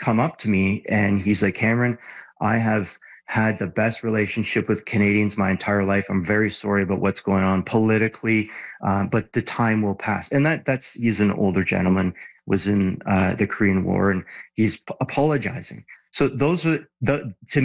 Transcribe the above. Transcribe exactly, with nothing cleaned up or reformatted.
come up to me and he's like, Cameron, I have had the best relationship with Canadians my entire life. I'm very sorry about what's going on politically, uh, but the time will pass. And that that's he's an older gentleman, was in uh, the Korean War, and he's p- apologizing. So those are the to